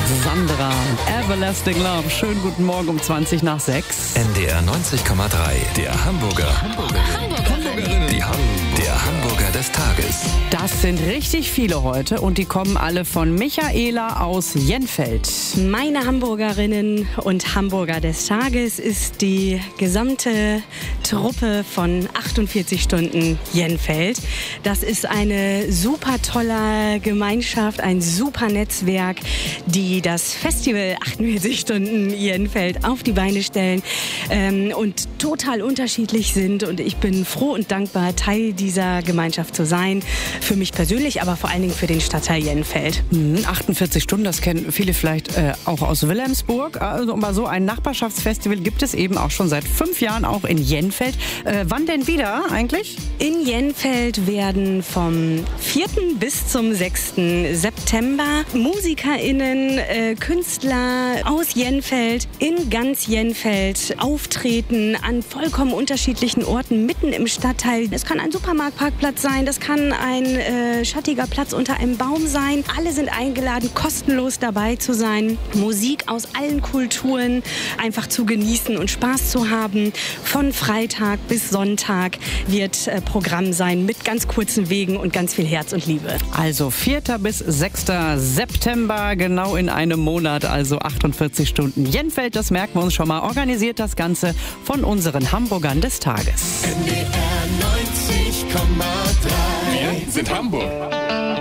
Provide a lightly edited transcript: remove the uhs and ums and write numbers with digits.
Sandra, Everlasting Love. Schönen guten Morgen um 20 nach 6. NDR 90,3, der Hamburgerinnen. Der Hamburger des Tages. Das sind richtig viele heute und die kommen alle von Michaela aus Jenfeld. Meine Hamburgerinnen und Hamburger des Tages ist die gesamte Truppe von 48 Stunden Jenfeld. Das ist eine super tolle Gemeinschaft, ein super Netzwerk, die das Festival 48 Stunden Jenfeld auf die Beine stellen und total unterschiedlich sind. Und ich bin froh und dankbar, Teil dieser Gemeinschaft zu sein. Für mich persönlich, aber vor allen Dingen für den Stadtteil Jenfeld. 48 Stunden, das kennen viele vielleicht auch aus Wilhelmsburg. Also, aber so ein Nachbarschaftsfestival gibt es eben auch schon seit 5 Jahren auch in Jenfeld. Wann denn wieder eigentlich? In Jenfeld werden vom 4. bis zum 6. September MusikerInnen, Künstler aus Jenfeld in ganz Jenfeld auftreten an vollkommen unterschiedlichen Orten mitten im Stadtteil. Es kann ein Supermarktparkplatz sein, das kann ein schattiger Platz unter einem Baum sein. Alle sind eingeladen, kostenlos dabei zu sein. Musik aus allen Kulturen einfach zu genießen und Spaß zu haben. Von Freitag bis Sonntag wird Programm sein mit ganz kurzen Wegen und ganz viel Herz und Liebe. Also 4. bis 6. September, genau in einem Monat, also 48 Stunden Jenfeld. Das merken wir uns schon mal. Organisiert das Ganze von unseren Hamburgern des Tages. NDR 90,3. Wir sind Hamburg.